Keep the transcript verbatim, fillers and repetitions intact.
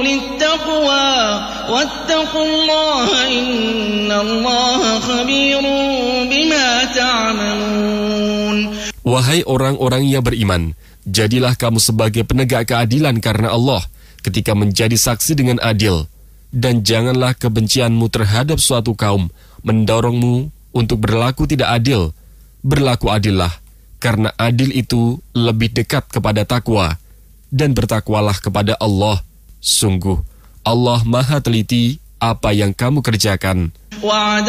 للتقوى واتقوا الله إن الله خبير بما تعملون. Wahai orang-orang yang beriman, jadilah kamu sebagai penegak keadilan karena Allah ketika menjadi saksi dengan adil. Dan janganlah kebencianmu terhadap suatu kaum mendorongmu untuk berlaku tidak adil. Berlaku adillah, karena adil itu lebih dekat kepada takwa. Dan bertakwalah kepada Allah. Sungguh, Allah Maha teliti apa yang kamu kerjakan.